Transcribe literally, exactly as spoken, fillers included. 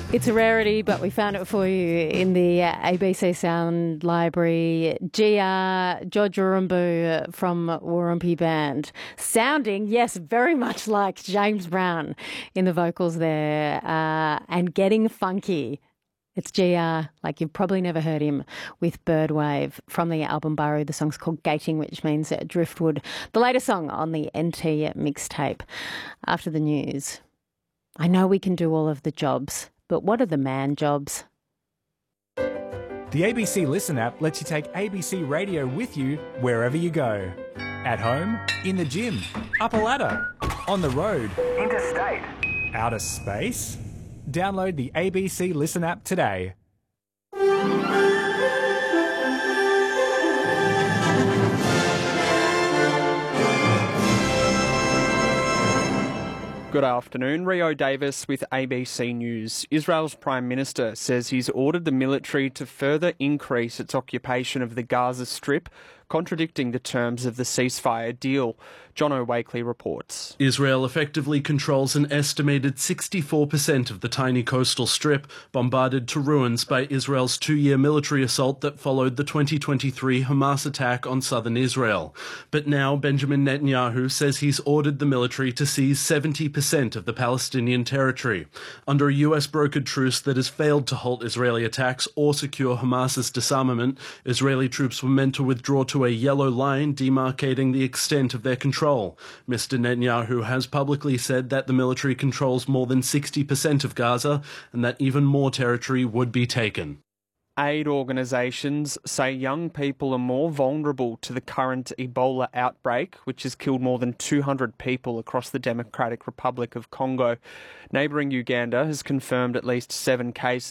It's a rarity, but we found it for you in the uh, A B C Sound Library. G R George Warumbu from Warumpi Band, sounding, yes, very much like James Brown in the vocals there, uh, and getting funky. It's G R, like you've probably never heard him, with Birdwave from the album Burrow. The song's called Gating, which means uh, driftwood. The latest song on the N T mixtape. After the news, I know we can do all of the jobs, but what are the man jobs? The A B C Listen app lets you take A B C Radio with you wherever you go. At home, in the gym, up a ladder, on the road, interstate, outer space. Download the A B C Listen app today. Good afternoon. Rio Davis with A B C News. Israel's Prime Minister says he's ordered the military to further increase its occupation of the Gaza Strip, contradicting the terms of the ceasefire deal. John O'Wakely reports. Israel effectively controls an estimated sixty-four percent of the tiny coastal strip, bombarded to ruins by Israel's two-year military assault that followed the twenty twenty-three Hamas attack on southern Israel. But now Benjamin Netanyahu says he's ordered the military to seize seventy percent of the Palestinian territory. Under a U S-brokered truce that has failed to halt Israeli attacks or secure Hamas's disarmament, Israeli troops were meant to withdraw to a yellow line demarcating the extent of their control. Mister Netanyahu has publicly said that the military controls more than sixty percent of Gaza and that even more territory would be taken. Aid organisations say young people are more vulnerable to the current Ebola outbreak, which has killed more than two hundred people across the Democratic Republic of Congo. Neighbouring Uganda has confirmed at least seven cases